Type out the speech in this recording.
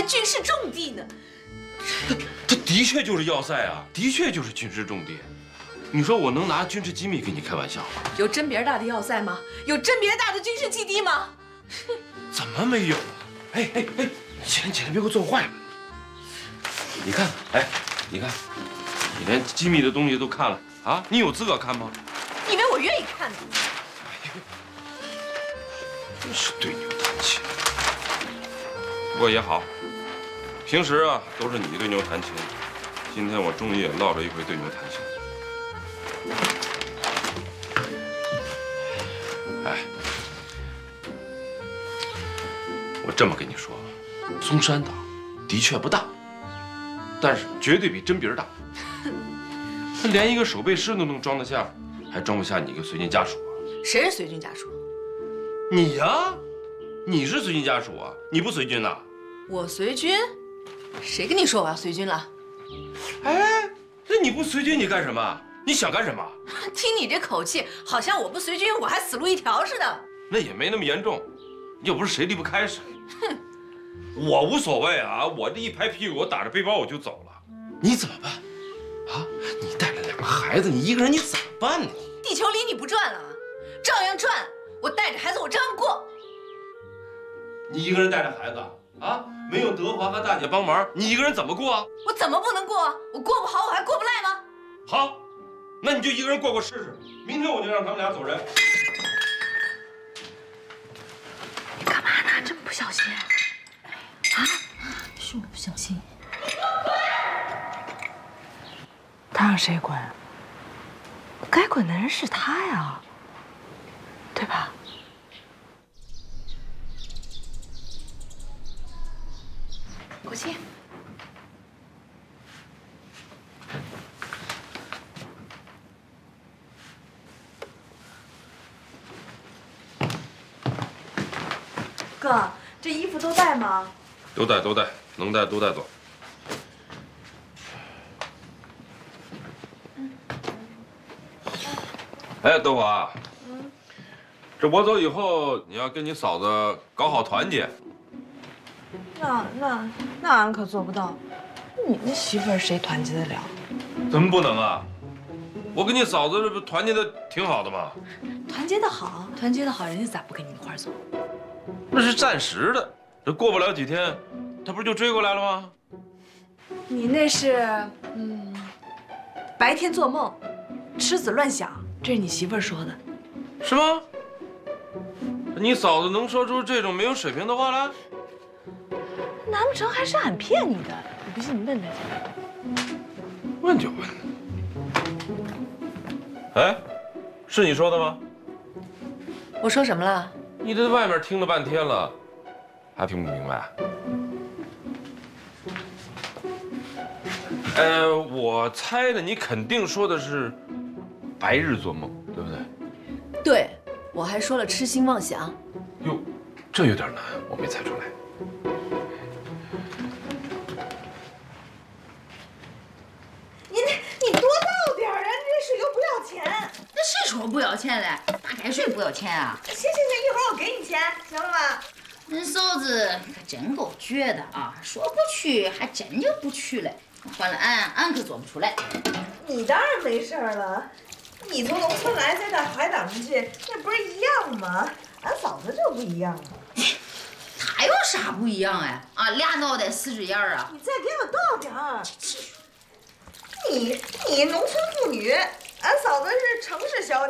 还军事重地呢。 他的确就是要塞啊，的确就是军事重地。你说我能拿军事机密跟你开玩笑吗？ 有真别大的要塞吗？有真别大的军事基地吗？ 怎么没有啊？哎，起来，别给我做坏了。你看，你看，你连机密的东西都看了啊？你有资格看吗？ 以为我愿意看呢？ 真是对牛弹琴。不过也好，平时啊都是你对牛弹琴，今天我终于也落着一回对牛弹琴。哎，我这么跟你说，松山岛的确不大，但是绝对比真别人大。它连一个守备师都能装得下，还装不下你一个随军家属啊？ 谁是随军家属？ 你呀，你是随军家属啊？你不随军呐？ 我随军？谁跟你说我要随军了？ 哎，那你不随军你干什么？你想干什么？ 听你这口气，好像我不随军我还死路一条似的。 那也没那么严重，又不是谁离不开谁。哼，我无所谓啊，我这一拍屁股，我打着背包我就走了。你怎么办？啊，你带了2个孩子，你一个人你怎么办呢？ 地球离你不转了，照样转。我带着孩子，我照样过。 你一个人带着孩子啊，没有德华和大姐帮忙，你一个人怎么过啊？ 我怎么不能过啊？我过不好，我还过不赖吗？ 好，那你就一个人过试试。明天我就让他们俩走人。 你干嘛呢？这么不小心？啊？是我不小心。 他让谁滚？该滚的人是他呀，对吧？ 国庆， 哥，这衣服都带吗？ 都带，能带都带走。哎，德华，这我走以后，你要跟你嫂子搞好团结。 那俺可做不到。你那媳妇儿谁团结得了？ 怎么不能啊？我跟你嫂子这不团结的挺好的吗？ 团结得好， 人家咋不跟你一块儿走？ 那是暂时的，这过不了几天，他不是就追过来了吗？ 你那是白天做梦，痴子乱想，这是你媳妇儿说的。 是吗？你嫂子能说出这种没有水平的话来？ 难不成还是俺骗你的？你不信你问他去。 问就问。哎，是你说的吗？ 我说什么了？ 你这外面听了半天了，还听不明白？我猜的，你肯定说的是白日做梦，对不对？ 对，我还说了痴心妄想。 哟，这有点难，我没猜出来。 你多倒点啊！你这水又不要钱。 那谁说不要钱嘞？打开水不要钱啊？ 行，一会儿我给你钱，行了吧？ 恁嫂子可真够绝的啊！说不去还真就不去了。换了俺可做不出来。 你当然没事了，你从农村来再到海岛上去，那不是一样吗？俺嫂子就不一样了。 他有啥不一样哎？啊，俩脑袋4只眼儿啊！ 你再给我倒点儿。你农村妇女，俺嫂子是城市小姐。